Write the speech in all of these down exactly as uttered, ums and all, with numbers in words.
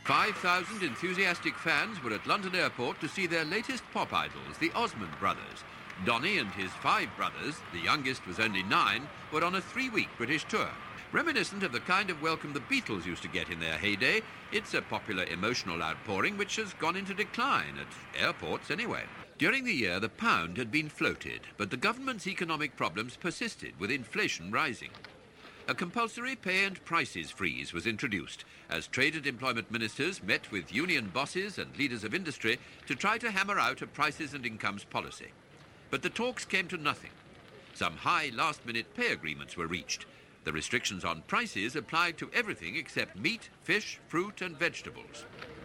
five thousand enthusiastic fans were at London Airport to see their latest pop idols, the Osmond Brothers. Donny and his five brothers, the youngest was only nine, were on a three-week British tour. Reminiscent of the kind of welcome the Beatles used to get in their heyday, it's a popular emotional outpouring which has gone into decline, at airports anyway. During the year, the pound had been floated, but the government's economic problems persisted, with inflation rising. A compulsory pay and prices freeze was introduced as trade and employment ministers met with union bosses and leaders of industry to try to hammer out a prices and incomes policy. But the talks came to nothing. Some high last-minute pay agreements were reached. The restrictions on prices applied to everything except meat, fish, fruit and vegetables.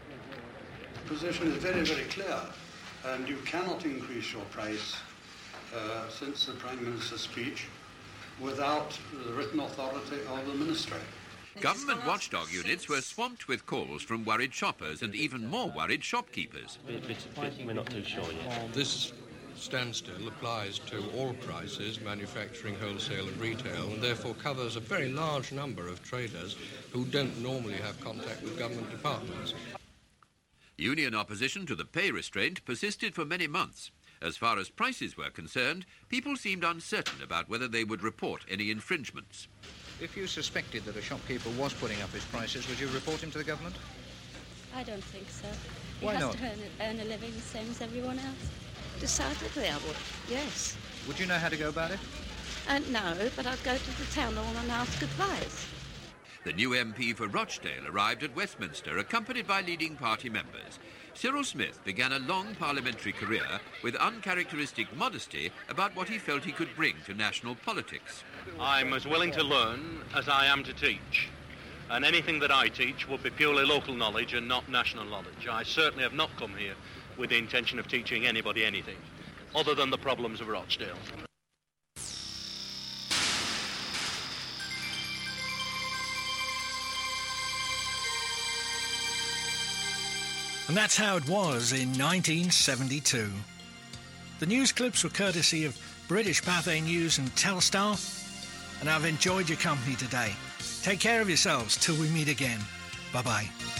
The position is very, very clear, and you cannot increase your price uh, since the Prime Minister's speech without the written authority of the Ministry. Government watchdog units were swamped with calls from worried shoppers and even more worried shopkeepers. Bit, bit, bit, we're not too sure yet. This standstill applies to all prices, manufacturing, wholesale and retail, and therefore covers a very large number of traders who don't normally have contact with government departments. Union opposition to the pay restraint persisted for many months. As far as prices were concerned, people seemed uncertain about whether they would report any infringements. If you suspected that a shopkeeper was putting up his prices, would you report him to the government? I don't think so. He Why has not? to earn a, earn a living the same as everyone else. Decidedly I would, yes. Would you know how to go about it? Uh, no, but I'd go to the town hall and ask advice. The new M P for Rochdale arrived at Westminster, accompanied by leading party members. Cyril Smith began a long parliamentary career with uncharacteristic modesty about what he felt he could bring to national politics. I'm as willing to learn as I am to teach. And anything that I teach will be purely local knowledge and not national knowledge. I certainly have not come here with the intention of teaching anybody anything, other than the problems of Rochdale. And that's how it was in nineteen seventy-two. The news clips were courtesy of British Pathé News and Telstar, and I've enjoyed your company today. Take care of yourselves till we meet again. Bye-bye.